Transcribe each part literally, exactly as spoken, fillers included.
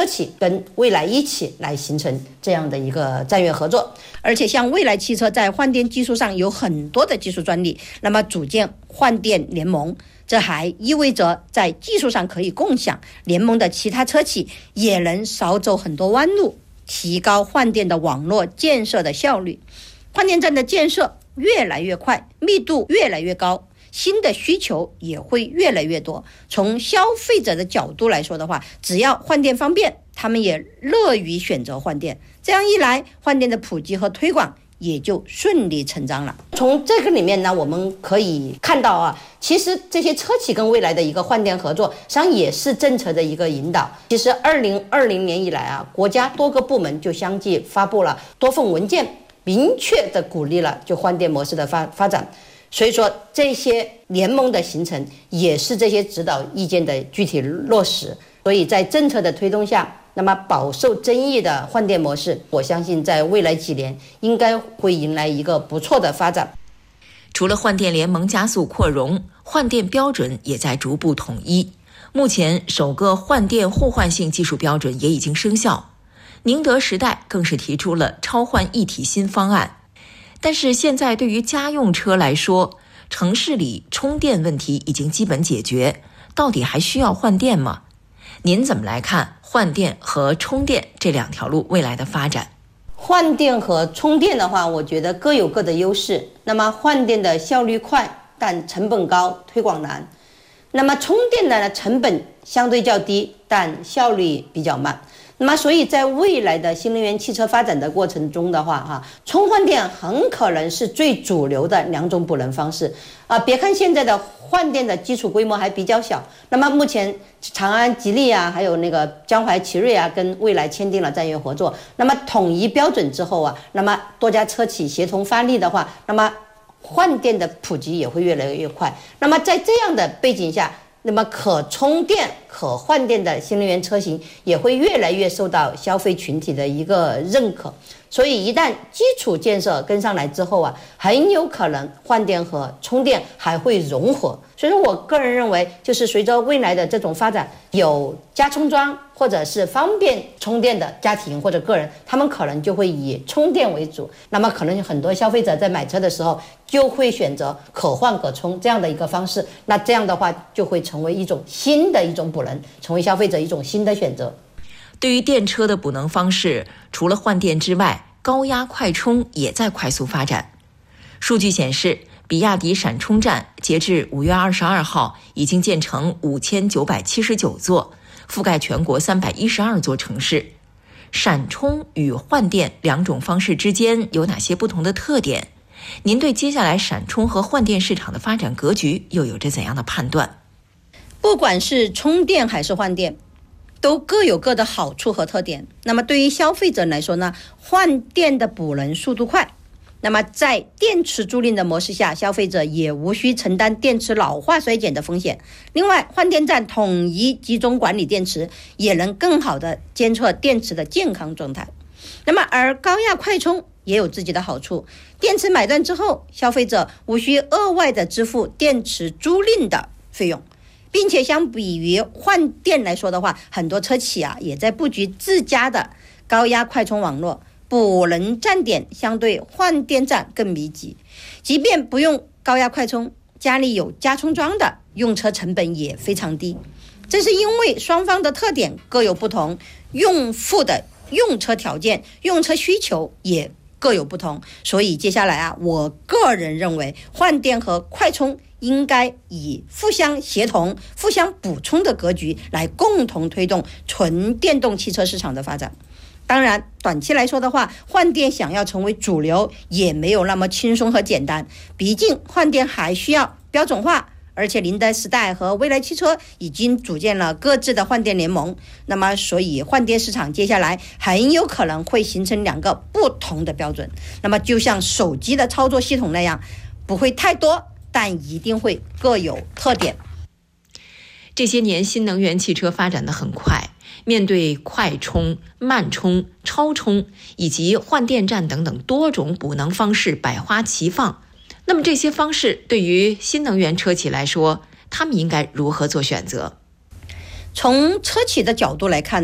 企跟蔚来一起来形成这样的一个战略合作。而且像蔚来汽车在换电技术上有很多的技术专利，那么组建换电联盟，这还意味着在技术上可以共享，联盟的其他车企也能少走很多弯路，提高换电的网络建设的效率。换电站的建设越来越快，密度越来越高，新的需求也会越来越多。从消费者的角度来说的话，只要换电方便，他们也乐于选择换电。这样一来，换电的普及和推广也就顺理成章了。从这个里面呢，我们可以看到啊，其实这些车企跟蔚来的一个换电合作，实际上也是政策的一个引导。其实二零二零年以来啊，国家多个部门就相继发布了多份文件，明确的鼓励了就换电模式的发发展。所以说这些联盟的形成也是这些指导意见的具体落实。所以在政策的推动下，那么饱受争议的换电模式，我相信在未来几年应该会迎来一个不错的发展。 除了换电联盟加速扩容，换电标准也在逐步统一。目前首个换电互换性技术标准也已经生效，宁德时代更是提出了超换一体新方案。但是现在对于家用车来说，城市里充电问题已经基本解决，到底还需要换电吗？您怎么来看换电和充电这两条路未来的发展？ 换电和充电的话，我觉得各有各的优势。那么换电的效率快，但成本高，推广难。那么充电的呢，成本相对较低，但效率比较慢。那么所以在未来的新能源汽车发展的过程中的话哈，充换电很可能是最主流的两种补能方式啊。别看现在的换电的基础规模还比较小，那么目前长安、吉利啊，还有那个江淮、奇瑞啊，跟蔚来签订了战略合作。那么统一标准之后啊，那么多家车企协同发力的话，那么换电的普及也会越来越快。那么在这样的背景下，那么可充电、可换电的新能源车型也会越来越受到消费群体的一个认可。所以一旦基础建设跟上来之后啊，很有可能换电和充电还会融合。所以说我个人认为，就是随着未来的这种发展，有加充桩或者是方便充电的家庭或者个人，他们可能就会以充电为主。那么可能很多消费者在买车的时候就会选择可换可充这样的一个方式，那这样的话就会成为一种新的一种补能，成为消费者一种新的选择。 对于电车的补能方式，除了换电之外，高压快充也在快速发展。数据显示，比亚迪闪充站截至五月二十二号已经建成五千九百七十九座，覆盖全国三百一十二座城市。闪充与换电两种方式之间有哪些不同的特点？您对接下来闪充和换电市场的发展格局又有着怎样的判断？ 不管是充电还是换电，都各有各的好处和特点。那么对于消费者来说呢，换电的补能速度快，那么在电池租赁的模式下，消费者也无需承担电池老化衰减的风险。另外，换电站统一集中管理电池，也能更好的监测电池的健康状态。那么而高压快充也有自己的好处，电池买断之后，消费者无需额外的支付电池租赁的费用，并且相比于换电来说的话，很多车企啊也在布局自家的高压快充网络，补能站点相对换电站更密集。即便不用高压快充，家里有加充桩的，用车成本也非常低。正是因为双方的特点各有不同，用户的用车条件、用车需求也各有不同，所以接下来啊，我个人认为换电和快充应该以互相协同、互相补充的格局来共同推动纯电动汽车市场的发展。当然，短期来说的话，换电想要成为主流也没有那么轻松和简单，毕竟换电还需要标准化，而且宁德时代和蔚来汽车已经组建了各自的换电联盟，那么所以换电市场接下来很有可能会形成两个不同的标准。那么就像手机的操作系统那样，不会太多，但一定会各有特点。 这些年新能源汽车发展得很快，面对快充、慢充、超充以及换电站等等多种补能方式百花齐放，那么这些方式对于新能源车企来说，他们应该如何做选择？ 从车企的角度来看呢，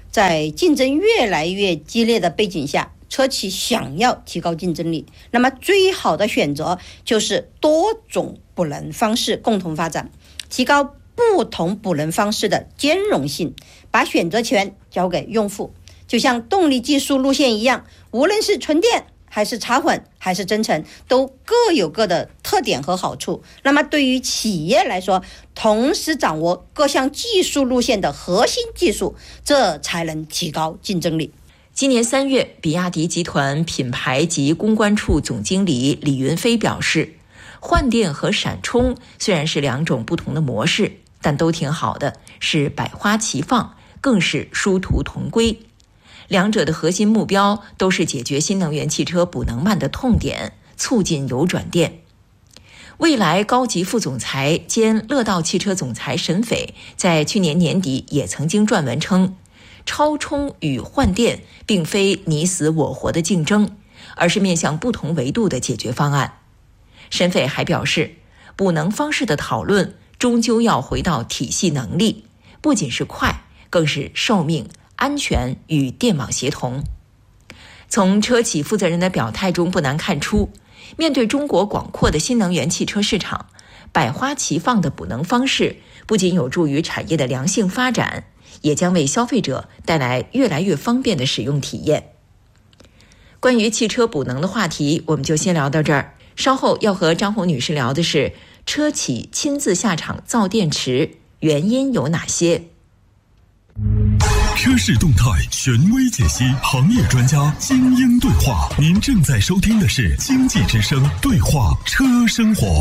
在竞争越来越激烈的背景下，车企想要提高竞争力，那么最好的选择就是多种补能方式共同发展，提高不同补能方式的兼容性，把选择权交给用户。就像动力技术路线一样，无论是纯电还是插混还是增程，都各有各的特点和好处。那么对于企业来说，同时掌握各项技术路线的核心技术，这才能提高竞争力。 今年三月，比亚迪集团品牌及公关处总经理李云飞表示，换电和闪充虽然是两种不同的模式，但都挺好的，是百花齐放，更是殊途同归。两者的核心目标都是解决新能源汽车补能慢的痛点，促进油转电。蔚来高级副总裁兼乐道汽车总裁沈斐在去年年底也曾经撰文称，超充与换电并非你死我活的竞争，而是面向不同维度的解决方案。沈斐还表示，补能方式的讨论终究要回到体系能力，不仅是快，更是寿命、安全与电网协同。从车企负责人的表态中不难看出，面对中国广阔的新能源汽车市场，百花齐放的补能方式不仅有助于产业的良性发展，也将为消费者带来越来越方便的使用体验。关于汽车补能的话题，我们就先聊到这儿。稍后要和张红女士聊的是车企亲自下场造电池，原因有哪些？ 车市动态权威解析，行业专家精英对话。您正在收听的是经济之声对话车生活。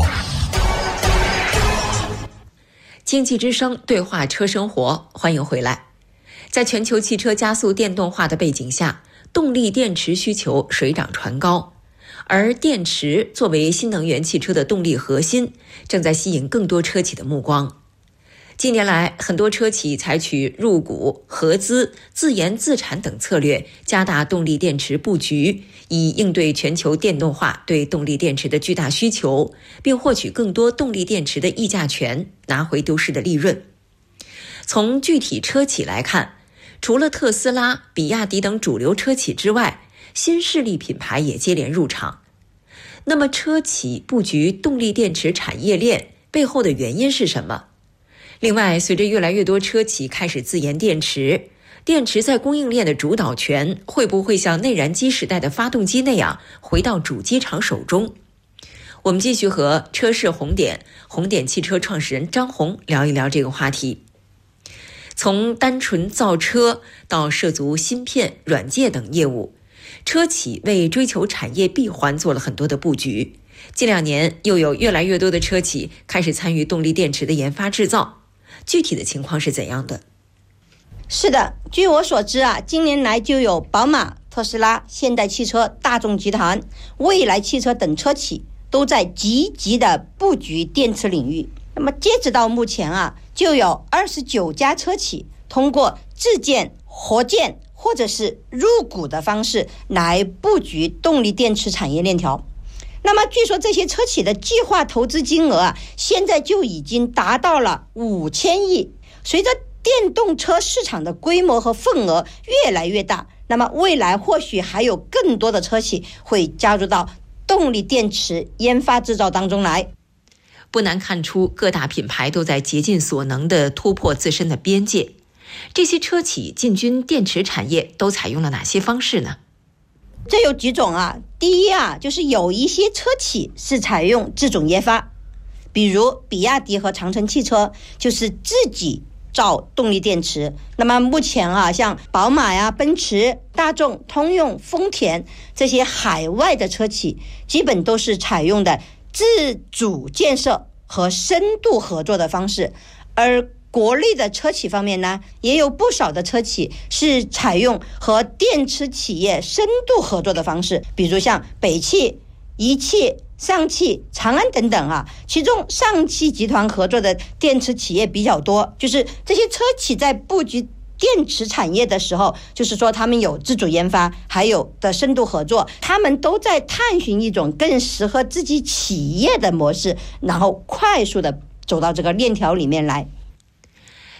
经济之声对话车生活，欢迎回来。在全球汽车加速电动化的背景下，动力电池需求水涨船高，而电池作为新能源汽车的动力核心，正在吸引更多车企的目光。近年来，很多车企采取入股、合资、自研自产等策略，加大动力电池布局，以应对全球电动化对动力电池的巨大需求，并获取更多动力电池的议价权，拿回丢失的利润。从具体车企来看，除了特斯拉、比亚迪等主流车企之外，新势力品牌也接连入场。那么，车企布局动力电池产业链背后的原因是什么？另外，随着越来越多车企开始自研电池，电池在供应链的主导权会不会像内燃机时代的发动机那样回到主机厂手中？我们继续和车市红点红点汽车创始人张红聊一聊这个话题。从单纯造车到涉足芯片、软件等业务，车企为追求产业闭环做了很多的布局。近两年，又有越来越多的车企开始参与动力电池的研发制造。具体的情况是怎样的？ 是的，据我所知啊，近年来就有宝马、特斯拉、现代汽车、大众集团、蔚来汽车等车企都在积极的布局电池领域。那么截止到目前啊，就有二十九家车企通过自建、合建或者是入股的方式来布局动力电池产业链条。那么据说这些车企的计划投资金额啊，现在就已经达到了五千亿。随着电动车市场的规模和份额越来越大，那么未来或许还有更多的车企会加入到动力电池研发制造当中来。 不难看出，各大品牌都在竭尽所能地突破自身的边界。这些车企进军电池产业都采用了哪些方式呢？ 这有几种啊。第一啊，就是有一些车企是采用自主研发，比如比亚迪和长城汽车就是自己造动力电池。那么目前啊，像宝马呀、奔驰、大众、通用、丰田这些海外的车企，基本都是采用的自主建设和深度合作的方式。而国内的车企方面呢，也有不少的车企是采用和电池企业深度合作的方式，比如像北汽、一汽、上汽、长安等等啊。其中上汽集团合作的电池企业比较多，就是这些车企在布局电池产业的时候，就是说他们有自主研发，还有的深度合作，他们都在探寻一种更适合自己企业的模式，然后快速的走到这个链条里面来。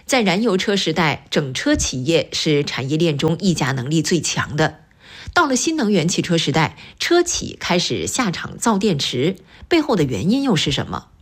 在燃油车时代，整车企业是产业链中议价能力最强的。到了新能源汽车时代，车企开始下厂造电池，背后的原因又是什么？